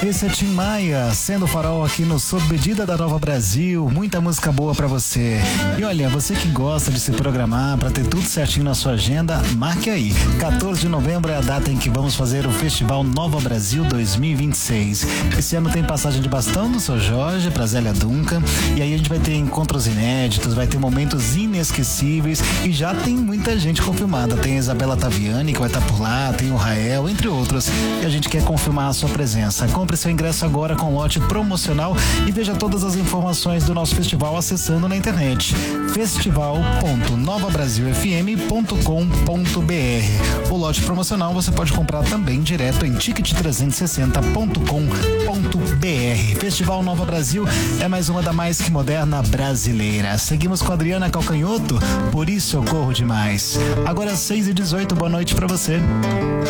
Esse é Tim Maia, sendo farol aqui no Sob Medida da Nova Brasil. Muita música boa pra você. E olha, você que gosta de se programar pra ter tudo certinho na sua agenda, marque aí. 14 de novembro é a data em que vamos fazer o Festival Nova Brasil 2026. Esse ano tem passagem de bastão do Seu Jorge pra Zélia Duncan. E aí a gente vai ter encontros inéditos, vai ter momentos inesquecíveis e já tem muita gente confirmada. Tem a Isabela Taviani que vai estar por lá, tem o Rael, entre outros. E a gente quer confirmar a sua presença. Compre seu ingresso agora com lote promocional e veja todas as informações do nosso festival acessando na internet festival.novabrasilfm.com.br. O lote promocional você pode comprar também direto em ticket360.com.br. Festival Nova Brasil é mais uma da mais que moderna brasileira. Seguimos com a Adriana Calcanhoto, Por Isso Eu Corro Demais. Agora 6h18, boa noite pra você.